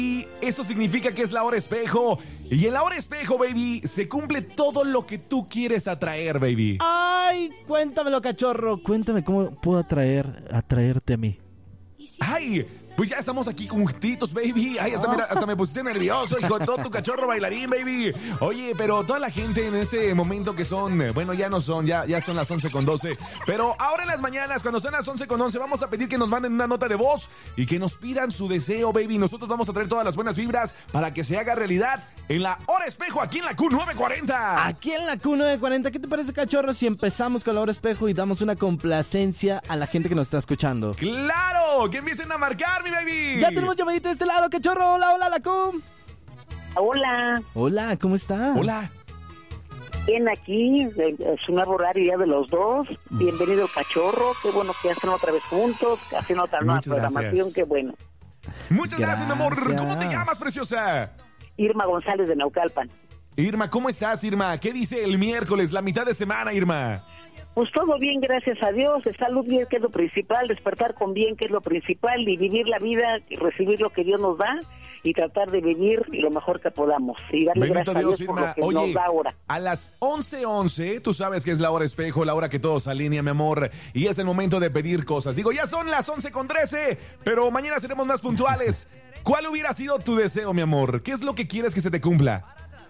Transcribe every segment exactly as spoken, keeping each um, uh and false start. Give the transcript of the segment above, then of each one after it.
Y eso significa que es la hora espejo. Y en la hora espejo, baby, se cumple todo lo que tú quieres atraer, baby. Ay, cuéntamelo, cachorro. Cuéntame cómo puedo atraer, atraerte a mí. Ay, pues ya estamos aquí juntitos, baby. Ay, hasta, mira, hasta me pusiste nervioso, hijo de todo tu cachorro bailarín, baby. Oye, pero toda la gente en ese momento que son, bueno, ya no son, ya, ya son las once con doce. Pero ahora en las mañanas, cuando son las once con once, vamos a pedir que nos manden una nota de voz y que nos pidan su deseo, baby. Nosotros vamos a traer todas las buenas vibras para que se haga realidad en la hora espejo, aquí en la Q nueve cuarenta. Aquí en la Q nueve cuarenta, ¿qué te parece, cachorro, si empezamos con la hora espejo y damos una complacencia a la gente que nos está escuchando? ¡Claro! ¡Que empiecen a marcar, mi baby! Ya tenemos llamadita de este lado, cachorro. Hola, hola, la Q. Hola. Hola, ¿cómo está? Hola. Bien, aquí, es un nuevo horario ya de los dos. Bienvenido, cachorro. Qué bueno que ya están otra vez juntos, haciendo otra nueva Muchas programación. Gracias. Qué bueno. Muchas gracias, Gracias. mi amor. ¿Cómo te llamas, preciosa? Irma González de Naucalpan. Irma, ¿cómo estás, Irma? ¿Qué dice el miércoles, la mitad de semana, Irma? Pues todo bien, gracias a Dios. Salud bien, que es lo principal. Despertar con bien, que es lo principal. Y vivir la vida, recibir lo que Dios nos da y tratar de vivir lo mejor que podamos. Y darle Bendito gracias Dios, a Dios por Irma. lo que Oye, nos da ahora. a las once once, tú sabes que es la hora espejo, la hora que todo se alinea, mi amor, y es el momento de pedir cosas. Digo, ya son las once con trece, pero mañana seremos más puntuales. ¿Cuál hubiera sido tu deseo, mi amor? ¿Qué es lo que quieres que se te cumpla?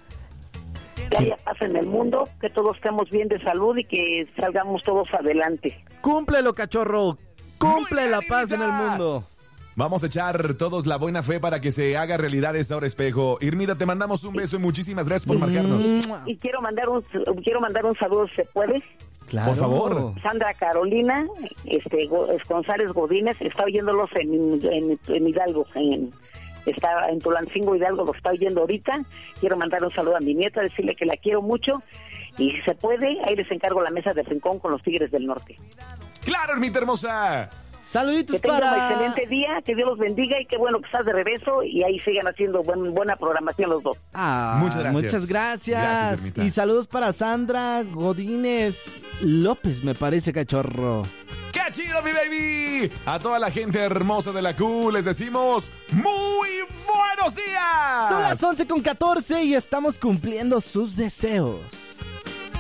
Que haya paz en el mundo, que todos estemos bien de salud y que salgamos todos adelante. Cúmplelo, cachorro. Cumple Muy la bien, paz en el Irmita. mundo. Vamos a echar todos la buena fe para que se haga realidad esta hora espejo. Irmita, te mandamos un beso y muchísimas gracias por marcarnos. Y quiero mandar un quiero mandar un saludo, ¿se puede? Claro. Por favor. Sandra Carolina, este Go- González Godínez, está oyéndolos en, en, en Hidalgo, en, está en Tulancingo, Hidalgo, lo está oyendo ahorita. Quiero mandar un saludo a mi nieta, decirle que la quiero mucho. Y si se puede, ahí les encargo la mesa de rincón con los Tigres del Norte. ¡Claro, Irmita hermosa! Saluditos Que tengan para... un excelente día, que Dios los bendiga y qué bueno que estás de regreso y ahí sigan haciendo buen, buena programación los dos. Ah, Muchas gracias. Muchas gracias. Gracias, Irmita. Y saludos para Sandra Godínez López, me parece, cachorro. ¡Qué chido, mi baby! A toda la gente hermosa de la Q les decimos ¡muy buenos días! Son las once con catorce y estamos cumpliendo sus deseos.